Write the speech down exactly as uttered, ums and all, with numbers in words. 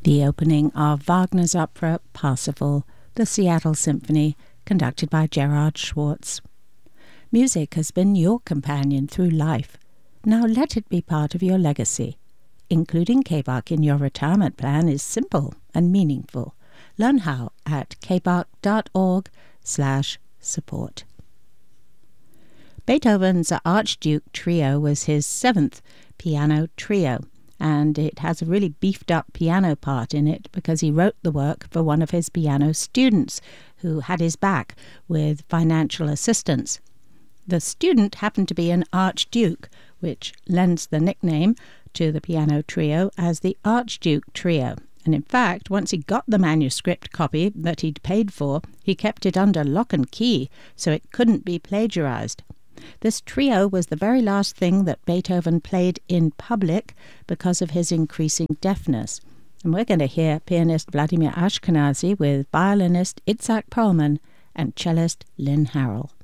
the opening of Wagner's opera Parsifal, the Seattle Symphony, conducted by Gerard Schwartz. Music has been your companion through life. Now let it be part of your legacy. Including K B A C in your retirement plan is simple and meaningful. Learn how at k b a c dot org slash support. Beethoven's Archduke Trio was his seventh piano trio, and it has a really beefed-up piano part in it because he wrote the work for one of his piano students who had his back with financial assistance. The student happened to be an archduke, which lends the nickname to the piano trio as the Archduke Trio. And in fact, once he got the manuscript copy that he'd paid for, he kept it under lock and key so it couldn't be plagiarized. This trio was the very last thing that Beethoven played in public because of his increasing deafness. And we're going to hear pianist Vladimir Ashkenazy with violinist Itzhak Perlman and cellist Lynn Harrell.